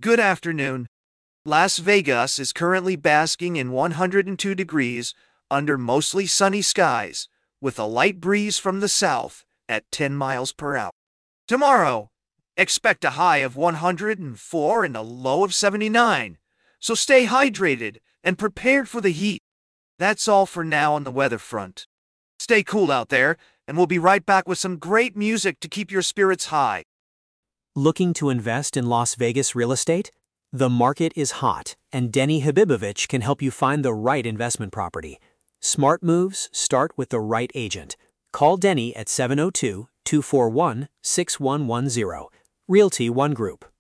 Good afternoon. Las Vegas is currently basking in 102 degrees under mostly sunny skies, with a light breeze from the south at 10 miles per hour. Tomorrow, expect a high of 104 and a low of 79, so stay hydrated and prepared for the heat. That's all for now on the weather front. Stay cool out there, and we'll be right back with some great music to keep your spirits high. Looking to invest in Las Vegas real estate? The market is hot, and Denny Habibovich can help you find the right investment property. Smart moves start with the right agent. Call Denny at 702-241-6110. Realty One Group.